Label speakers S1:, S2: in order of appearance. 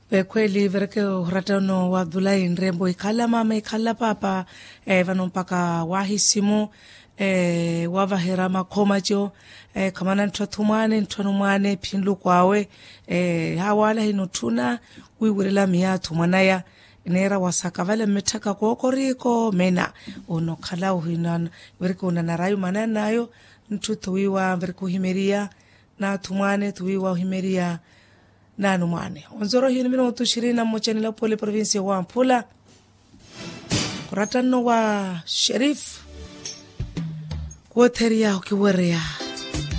S1: Kweli vereke huratano wa Abdullahi Nrembo ikala mama ikala papa vano mpaka wahisimu wavahera makomacho kamana ntuanumwane pinlu kwawe hawala hinutuna wiwirila miyatu mwanaya nera wasaka vale metaka kokoriko mena ono kala uhinan vereke unanarayu manana nayo ntu tuwiwa vereke uhimeria na tumwane tuwiwa uhimeria nanu mwane onzoro hinu minutu 21 nila pole provinsi wa Ampula kuratano wa Sherif kuoteria ukiwerea